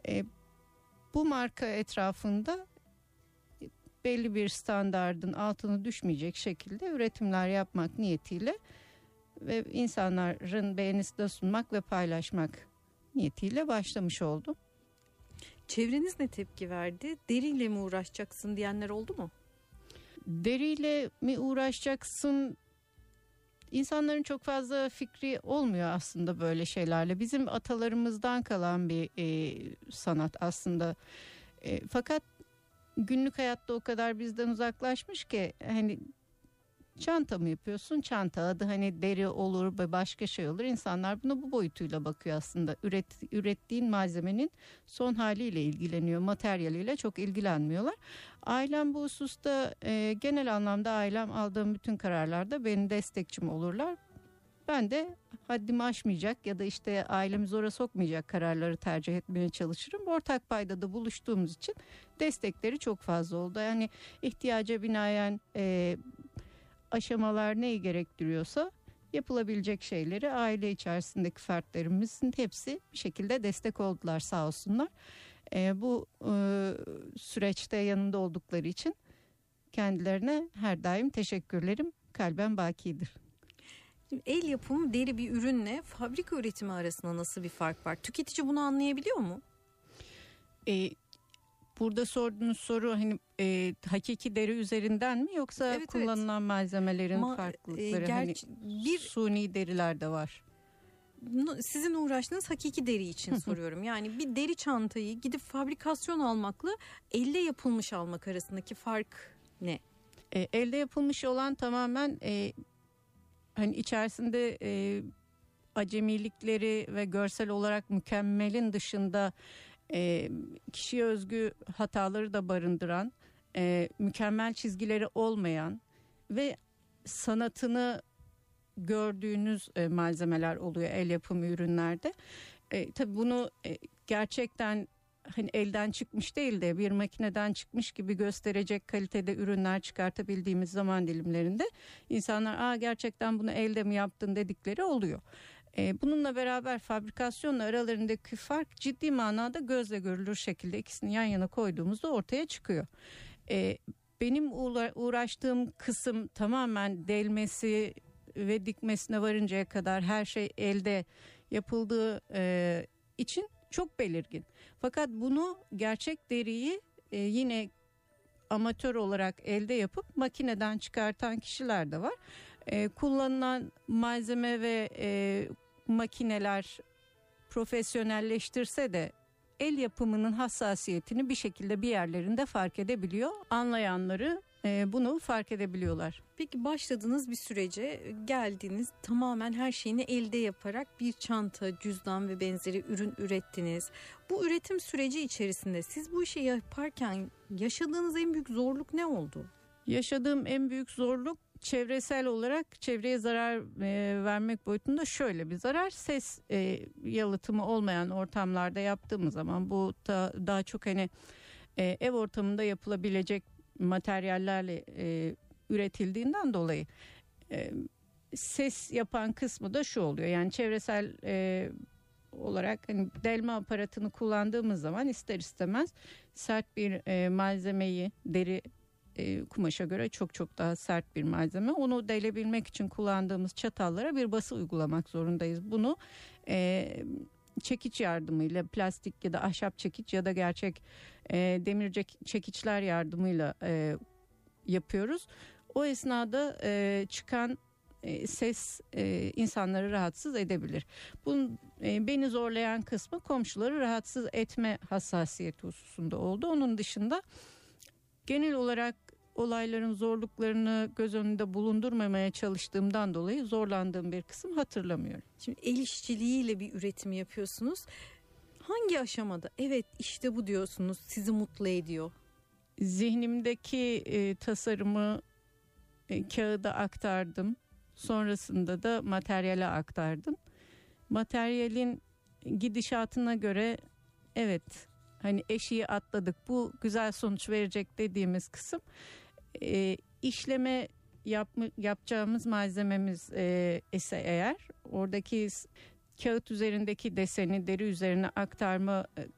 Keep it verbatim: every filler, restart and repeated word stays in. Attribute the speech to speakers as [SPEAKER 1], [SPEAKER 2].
[SPEAKER 1] E, bu marka etrafında belli bir standardın altına düşmeyecek şekilde üretimler yapmak niyetiyle ve insanların beğenisine sunmak ve paylaşmak niyetiyle başlamış oldum.
[SPEAKER 2] Çevreniz ne tepki verdi? Deriyle mi uğraşacaksın diyenler oldu mu?
[SPEAKER 1] Deriyle mi uğraşacaksın? İnsanların çok fazla fikri olmuyor aslında böyle şeylerle. Bizim atalarımızdan kalan bir e, sanat aslında. E, fakat günlük hayatta o kadar bizden uzaklaşmış ki hani çanta mı yapıyorsun? Çanta adı hani deri olur ve başka şey olur. İnsanlar buna bu boyutuyla bakıyor aslında. Üret, ürettiğin malzemenin son haliyle ilgileniyor. Materyaliyle çok ilgilenmiyorlar. Ailem bu hususta e, genel anlamda ailem aldığım bütün kararlarda benim destekçim olurlar. Ben de haddimi aşmayacak ya da işte ailemi zora sokmayacak kararları tercih etmeye çalışırım. Ortak paydada buluştuğumuz için destekleri çok fazla oldu. Yani ihtiyaca binaen e, aşamalar neyi gerektiriyorsa yapılabilecek şeyleri aile içerisindeki fertlerimizin hepsi bir şekilde destek oldular sağ olsunlar. E, bu e, süreçte yanında oldukları için kendilerine her daim teşekkürlerim kalben bakidir.
[SPEAKER 2] El yapımı deri bir ürünle fabrika üretimi arasında nasıl bir fark var? Tüketici bunu anlayabiliyor mu?
[SPEAKER 1] E, burada sorduğunuz soru hani e, hakiki deri üzerinden mi yoksa evet, kullanılan evet. malzemelerin Ma- farklılıkları? E, gerçi, hani bir suni deriler de var.
[SPEAKER 2] Sizin uğraştığınız hakiki deri için soruyorum. Yani bir deri çantayı gidip fabrikasyon almakla elde yapılmış almak arasındaki fark ne?
[SPEAKER 1] E, elde yapılmış olan tamamen e, hani içerisinde e, acemilikleri ve görsel olarak mükemmelin dışında e, kişiye özgü hataları da barındıran, e, mükemmel çizgileri olmayan ve sanatını gördüğünüz e, malzemeler oluyor el yapımı ürünlerde. E, tabii bunu e, gerçekten hani elden çıkmış değil de bir makineden çıkmış gibi gösterecek kalitede ürünler çıkartabildiğimiz zaman dilimlerinde insanlar aa gerçekten bunu elde mi yaptın dedikleri oluyor. Ee, bununla beraber fabrikasyonla aralarındaki fark ciddi manada gözle görülür şekilde ikisini yan yana koyduğumuzda ortaya çıkıyor. Ee, benim uğraştığım kısım tamamen delmesi ve dikmesine varıncaya kadar her şey elde yapıldığı e, için çok belirgin. Fakat bunu gerçek deriyi e, yine amatör olarak elde yapıp makineden çıkartan kişiler de var. E, kullanılan malzeme ve e, makineler profesyonelleştirse de el yapımının hassasiyetini bir şekilde bir yerlerinde fark edebiliyor. Anlayanları e, bunu fark edebiliyorlar.
[SPEAKER 2] Peki başladığınız bir sürece geldiniz, tamamen her şeyini elde yaparak bir çanta, cüzdan ve benzeri ürün ürettiniz. Bu üretim süreci içerisinde siz bu işi yaparken yaşadığınız en büyük zorluk ne oldu?
[SPEAKER 1] Yaşadığım en büyük zorluk çevresel olarak çevreye zarar e, vermek boyutunda şöyle bir zarar. Ses e, yalıtımı olmayan ortamlarda yaptığımız zaman bu da, daha çok hani e, ev ortamında yapılabilecek materyallerle e, üretildiğinden dolayı e, ses yapan kısmı da şu oluyor. Yani çevresel e, olarak hani delme aparatını kullandığımız zaman ister istemez sert bir e, malzemeyi deri e, kumaşa göre çok çok daha sert bir malzeme. Onu delebilmek için kullandığımız çatallara bir bası uygulamak zorundayız. Bunu e, çekiç yardımıyla plastik ya da ahşap çekiç ya da gerçek e, demir çekiçler yardımıyla e, yapıyoruz. O esnada e, çıkan e, ses e, insanları rahatsız edebilir. Bunun e, beni zorlayan kısmı komşuları rahatsız etme hassasiyeti hususunda oldu. Onun dışında genel olarak olayların zorluklarını göz önünde bulundurmamaya çalıştığımdan dolayı zorlandığım bir kısım hatırlamıyorum.
[SPEAKER 2] Şimdi el işçiliğiyle bir üretim yapıyorsunuz. Hangi aşamada evet işte bu diyorsunuz, sizi mutlu ediyor?
[SPEAKER 1] Zihnimdeki e, tasarımı e, kağıda aktardım. Sonrasında da materyale aktardım. Materyalin gidişatına göre evet hani eşiği atladık, bu güzel sonuç verecek dediğimiz kısım e, işleme yapma, yapacağımız malzememiz e, ise eğer oradaki kağıt üzerindeki deseni deri üzerine aktarma